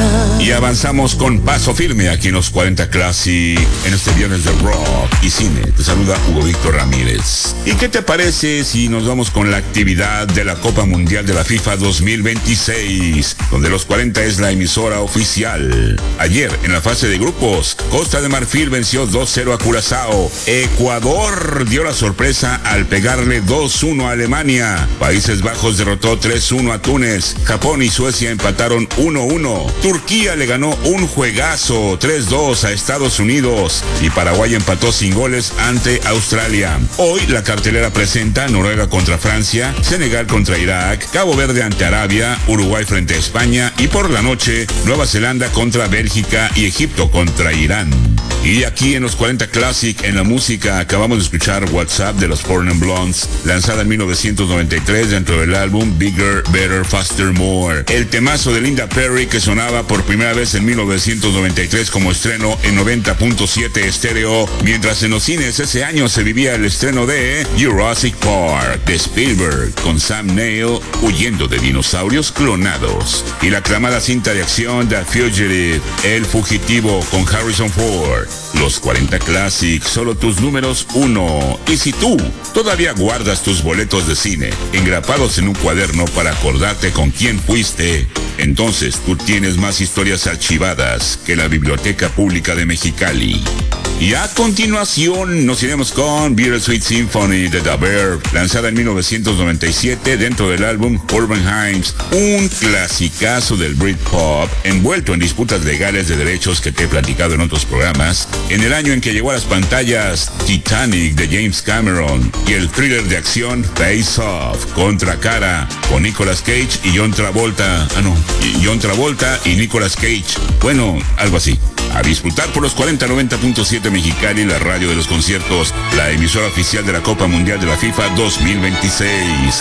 Y avanzamos con paso firme aquí en los 40 Classic, en este viernes de rock y cine. Te saluda Hugo Víctor Ramírez. ¿Y qué te parece si nos vamos con la actividad de la Copa Mundial de la FIFA 2026, donde los 40 es la emisora oficial? Ayer, en la fase de grupos, Costa de Marfil venció 2-0 a Curazao. Ecuador dio la sorpresa al pegarle 2-1 a Alemania. Países Bajos derrotó 3-1 a Túnez. Japón y Suecia empataron 1-1. Turquía le ganó un juegazo 3-2 a Estados Unidos y Paraguay empató sin goles ante Australia. Hoy la cartelera presenta Noruega contra Francia, Senegal contra Irak, Cabo Verde ante Arabia, Uruguay frente a España y por la noche Nueva Zelanda contra Bélgica y Egipto contra Irán. Y aquí en los 40 Classic, en la música, acabamos de escuchar WhatsApp de los Four Non Blondes, lanzada en 1993 dentro del álbum Bigger, Better, Faster, More. El temazo de Linda Perry que sonaba por primera vez en 1993 como estreno en 90.7 estéreo, mientras en los cines ese año se vivía el estreno de Jurassic Park de Spielberg con Sam Neill huyendo de dinosaurios clonados, y la aclamada cinta de acción The Fugitive, El Fugitivo con Harrison Ford. Los 40 Classic, solo tus números 1. Y si tú todavía guardas tus boletos de cine engrapados en un cuaderno para acordarte con quién fuiste, entonces tú tienes más historias archivadas que la Biblioteca Pública de Mexicali. Y a continuación nos iremos con Bittersweet Symphony de The Verve, lanzada en 1997 dentro del álbum Urban Hymns, un clasicazo del Britpop envuelto en disputas legales de derechos que te he platicado en otros programas, en el año en que llegó a las pantallas Titanic de James Cameron y el thriller de acción Face Off, Contra Cara, con Nicolas Cage y John Travolta. John Travolta y Nicolas Cage. Bueno, algo así. A disfrutar por los 4090.7 Mexicali, la radio de los conciertos, la emisora oficial de la Copa Mundial de la FIFA 2026.